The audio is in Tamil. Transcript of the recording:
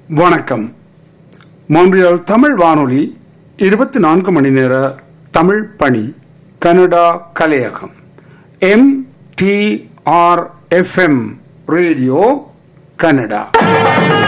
வணக்கம். மொன்றியல் தமிழ் வானொலி 24 மணி நேர தமிழ் பணி. கனடா கலையகம். MTRFM radio Canada.